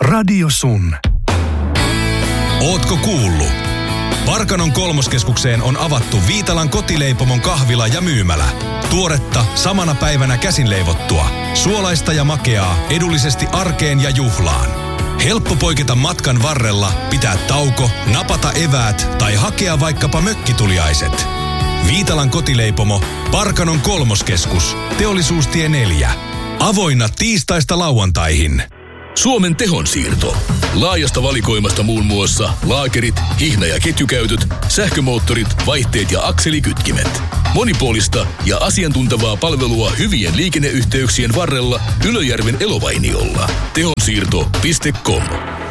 Radio Sun. Ootko kuullut? Parkanon kolmoskeskukseen on avattu Viitalan kotileipomon kahvila ja myymälä. Tuoretta, samana päivänä käsin leivottua. Suolaista ja makeaa, edullisesti arkeen ja juhlaan. Helppo poiketa matkan varrella, pitää tauko, napata eväät tai hakea vaikkapa mökkituliaiset. Viitalan kotileipomo, Parkanon kolmoskeskus, Teollisuustie 4. Avoinna tiistaista lauantaihin. Suomen tehonsiirto. Laajasta valikoimasta muun muassa laakerit, hihna- ja ketjukäytöt, sähkömoottorit, vaihteet ja akselikytkimet. Monipuolista ja asiantuntevaa palvelua hyvien liikenneyhteyksien varrella Ylöjärven Elovainiolla. Tehonsiirto.com.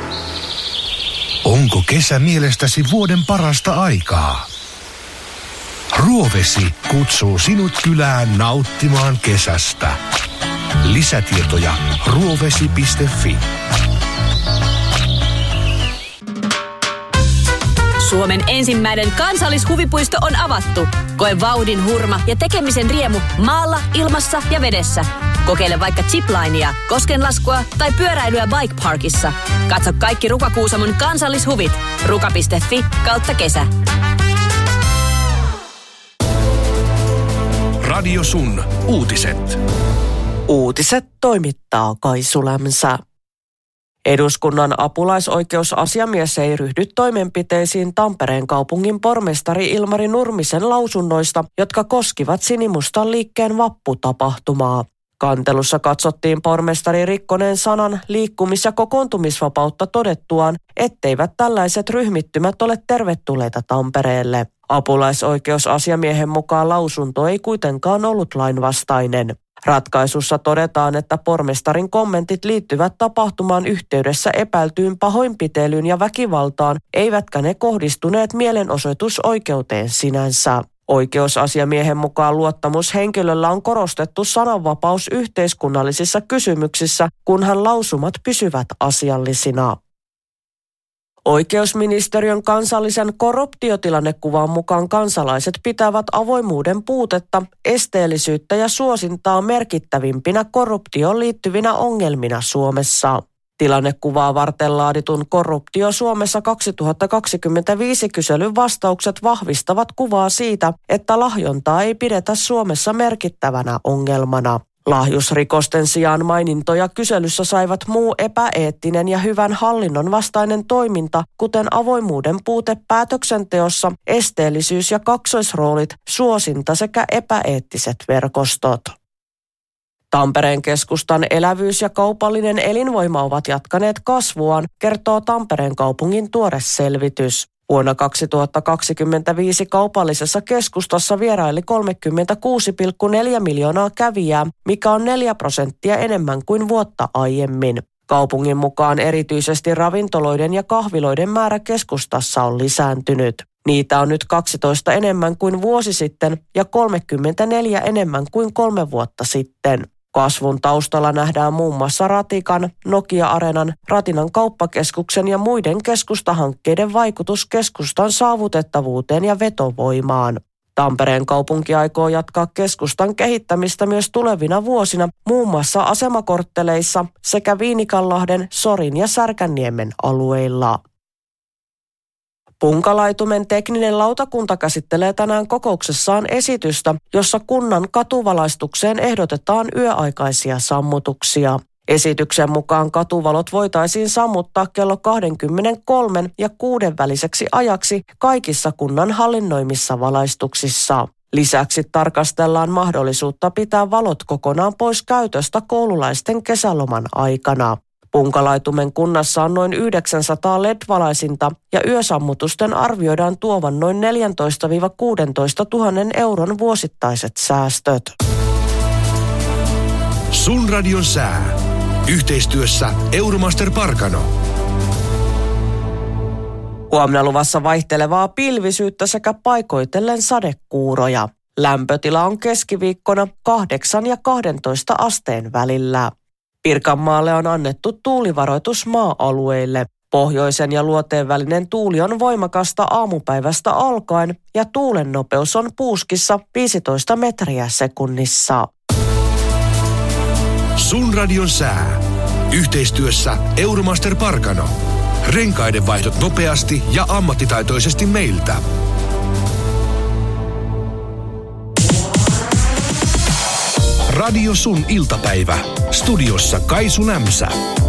Onko kesä mielestäsi vuoden parasta aikaa? Ruovesi kutsuu sinut kylään nauttimaan kesästä. Lisätietoja ruovesi.fi. Suomen ensimmäinen kansallishuvipuisto on avattu. Koe vauhdin hurma ja tekemisen riemu maalla, ilmassa ja vedessä. Kokeile vaikka ziplinea, koskenlaskua tai pyöräilyä Bike Parkissa. Katso kaikki Ruka-Kuusamon kansallishuvit. ruka.fi/kesä. Radio Sun uutiset. Uutiset toimittaa Kaisu Lämsä. Eduskunnan apulaisoikeusasiamies ei ryhdy toimenpiteisiin Tampereen kaupungin pormestari Ilmari Nurmisen lausunnoista, jotka koskivat Sinimustan liikkeen vapputapahtumaa. Kantelussa katsottiin pormestari rikkoneen sanan liikkumis- ja kokoontumisvapautta todettuaan, etteivät tällaiset ryhmittymät ole tervetulleita Tampereelle. Apulaisoikeusasiamiehen mukaan lausunto ei kuitenkaan ollut lainvastainen. Ratkaisussa todetaan, että pormestarin kommentit liittyvät tapahtumaan yhteydessä epäiltyyn pahoinpitelyyn ja väkivaltaan, eivätkä ne kohdistuneet mielenosoitusoikeuteen sinänsä. Oikeusasiamiehen mukaan luottamushenkilöllä on korostettu sananvapaus yhteiskunnallisissa kysymyksissä, kunhan lausumat pysyvät asiallisina. Oikeusministeriön kansallisen korruptiotilannekuvan mukaan kansalaiset pitävät avoimuuden puutetta, esteellisyyttä ja suosintaa merkittävimpinä korruptioon liittyvinä ongelmina Suomessa. Tilannekuvaa varten laaditun Korruptio Suomessa 2025 -kyselyn vastaukset vahvistavat kuvaa siitä, että lahjontaa ei pidetä Suomessa merkittävänä ongelmana. Lahjusrikosten sijaan mainintoja kyselyssä saivat muu epäeettinen ja hyvän hallinnon vastainen toiminta, kuten avoimuuden puute päätöksenteossa, esteellisyys ja kaksoisroolit, suosinta sekä epäeettiset verkostot. Tampereen keskustan elävyys ja kaupallinen elinvoima ovat jatkaneet kasvuaan, kertoo Tampereen kaupungin tuore selvitys. Vuonna 2025 kaupallisessa keskustassa vieraili 36,4 miljoonaa kävijää, mikä on 4% enemmän kuin vuotta aiemmin. Kaupungin mukaan erityisesti ravintoloiden ja kahviloiden määrä keskustassa on lisääntynyt. Niitä on nyt 12 enemmän kuin vuosi sitten ja 34 enemmän kuin 3 vuotta sitten. Kasvun taustalla nähdään muun muassa Ratikan, Nokia-areenan, Ratinan kauppakeskuksen ja muiden keskustahankkeiden vaikutus keskustan saavutettavuuteen ja vetovoimaan. Tampereen kaupunki aikoo jatkaa keskustan kehittämistä myös tulevina vuosina, muun muassa asemakortteleissa sekä Viinikanlahden, Sorin ja Särkänniemen alueilla. Punkalaitumen tekninen lautakunta käsittelee tänään kokouksessaan esitystä, jossa kunnan katuvalaistukseen ehdotetaan yöaikaisia sammutuksia. Esityksen mukaan katuvalot voitaisiin sammuttaa kello 23 ja 6 väliseksi ajaksi kaikissa kunnan hallinnoimissa valaistuksissa. Lisäksi tarkastellaan mahdollisuutta pitää valot kokonaan pois käytöstä koululaisten kesäloman aikana. Punkalaitumen kunnassa on noin 900 LED-valaisinta ja yösammutusten arvioidaan tuovan noin 14 000–16 000 euron vuosittaiset säästöt. Sun radion sää. Yhteistyössä Euromaster Parkano. Huomenna luvassa vaihtelevaa pilvisyyttä sekä paikoitellen sadekuuroja. Lämpötila on keskiviikkona 8 ja 12 asteen välillä. Pirkanmaalle on annettu tuulivaroitus maa-alueille. Pohjoisen ja luoteen välinen tuuli on voimakasta aamupäivästä alkaen ja tuulen nopeus on puuskissa 15 metriä sekunnissa. Sun radion sää. Yhteistyössä Euromaster Parkano. Renkaiden vaihdot nopeasti ja ammattitaitoisesti meiltä. Radio Sun iltapäivä. Studiossa Kaisu Nämsä.